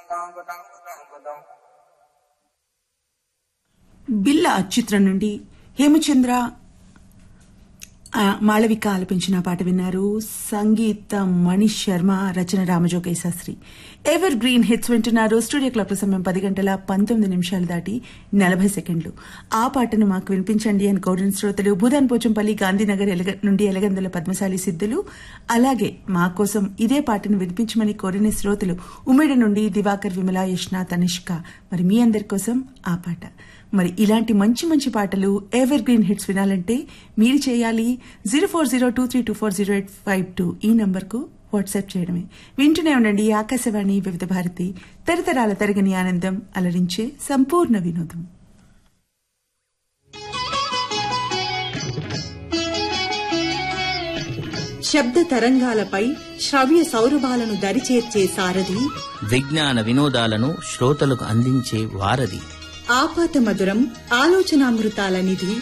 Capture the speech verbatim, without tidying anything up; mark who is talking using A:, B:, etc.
A: బిల్లా చిత్రం నుండి హేమచంద్ర మాళవిక ఆలపించిన పాట విన్నారు. సంగీతం మనీష్ శర్మ, రచన Ramajogayya Sastry. Ever green hits వింటున్నారు. స్టూడియో క్లాక్ సమయం పది గంటల పంతొమ్మిది నిమిషాలు దాటి నలభై సెకండ్లు. ఆ పాటను మాకు వినిపించండి అని కోరిన శ్రోతలు భూదాన్ పోచంపల్లి, గాంధీనగర్ నుండి ఎలగందుల పద్మశాలి సిద్ధులు. అలాగే మా కోసం ఇదే పాటను వినిపించమని కోరిన శ్రోతలు ఉమ్మడి నుండి దివాకర్, విమల, యష్ణ, తనిష్క. మరి మీ అందరి కోసం ఆ పాట. మరి ఇలాంటి మంచి మంచి పాటలు ఎవర్ గ్రీన్ హిట్స్ వినాలంటే మీరు చేయాలి zero four zero two three two four zero eight five two ఈ నంబర్కు వాట్సాప్ చేయడమే. వింటూనే ఉండండి ఆకాశవాణి వివిధ భారతి, తరతరాల తరగని ఆనందం, అలరించే సంపూర్ణ వినోదం.
B: శబ్ద తరంగాలపై శ్రవ్య సౌరభాలను దరిచేర్చే సారథి,
C: విజ్ఞాన వినోదాలను శ్రోతలకు అందించే వారధి,
B: ఆపాత మధురం ఆలోచనామృతాల నిధి,